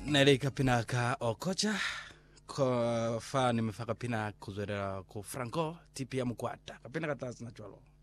Nere kapina ka okocha ko fa nimefaka pina kuzwera ko Franco tipi ya mkwata kapina katasi na chwalo